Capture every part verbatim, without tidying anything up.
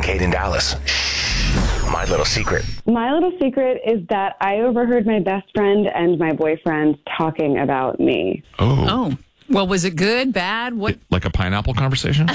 Kincaid in Dallas. Shh. My little secret. My little secret is that I overheard my best friend and my boyfriend talking about me. Oh. Oh. Well, was it good, bad? What? Like a pineapple conversation?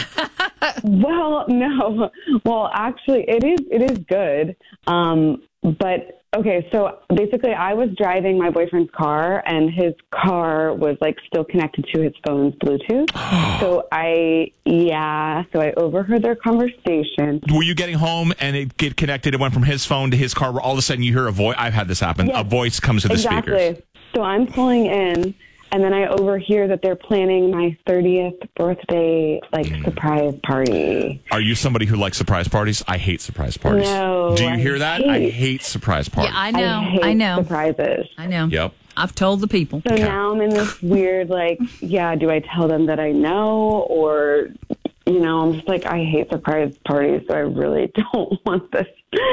Well, no. Well, actually, it is it is good. Um, but, okay, so basically I was driving my boyfriend's car, and his car was, like, still connected to his phone's Bluetooth. so I, yeah, so I overheard their conversation. Were you getting home and it get connected? It went from his phone to his car where all of a sudden you hear a voice. I've had this happen. Yes, a voice comes to the exactly. speakers. So I'm pulling in. And then I overhear that they're planning my thirtieth birthday, like, mm. surprise party. Are you somebody who likes surprise parties? I hate surprise parties. No. Do you hear I that? Hate. I hate surprise parties. Yeah, I know. I, hate I know. surprises. I know. Yep. I've told the people. So Okay. now I'm in this weird, like, yeah, do I tell them that I know? Or, you know, I'm just like, I hate surprise parties, so I really don't want this.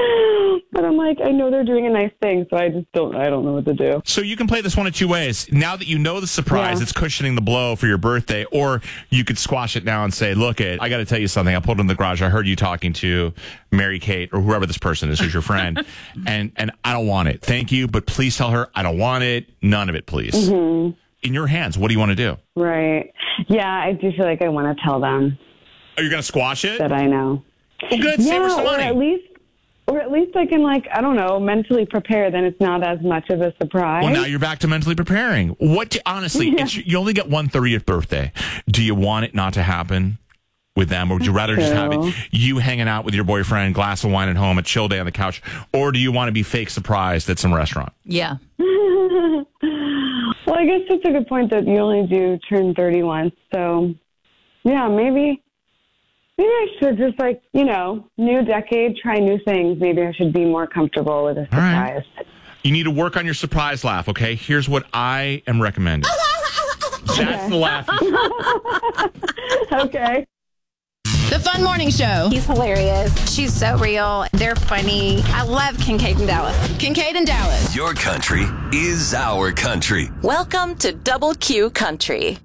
But I'm like, I know they're doing a nice thing, so I just don't, I don't know what to do. So you can play this one of two ways. Now that you know the surprise, Yeah. it's cushioning the blow for your birthday, or you could squash it now and say, look, it, I got to tell you something. I pulled in the garage. I heard you talking to Mary Kate or whoever this person is who's your friend, and, and I don't want it. Thank you, but please tell her I don't want it. None of it, please. Mm-hmm. In your hands. What do you want to do? Right. Yeah, I do feel like I want to tell them Are you going to squash it? that I know. Well, good. Save her Yeah, some or money. at least, or at least I can, like, I don't know, mentally prepare. Then it's not as much of a surprise. Well, now you're back to mentally preparing. What? Do, honestly, Yeah. it's, you only get one thirtieth birthday. Do you want it not to happen with them, or would you rather just have True. it you hanging out with your boyfriend, glass of wine at home, a chill day on the couch, or do you want to be fake surprised at some restaurant? Yeah. Well, I guess that's a good point that you only do turn thirty once. So, yeah, maybe, maybe I should just, like, you know, new decade, try new things. Maybe I should be more comfortable with a surprise. Right. You need to work on your surprise laugh, okay? Here's what I am recommending. That's the laugh. Okay. The Fun Morning Show. He's hilarious. She's so real. They're funny. I love Kincaid and Dallas. Kincaid and Dallas. Your country is our country. Welcome to Double Q Country.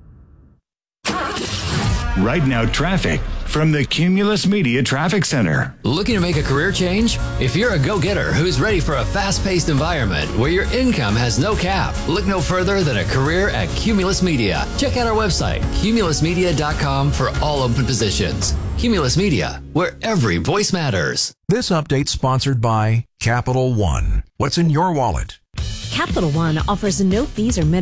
Right now, traffic from the Cumulus Media Traffic Center. Looking to make a career change? If you're a go-getter who's ready for a fast-paced environment where your income has no cap, look no further than a career at Cumulus Media. Check out our website, cumulus media dot com, for all open positions. Cumulus Media, where every voice matters. This update sponsored by Capital One. What's in your wallet? Capital One offers no fees or minimum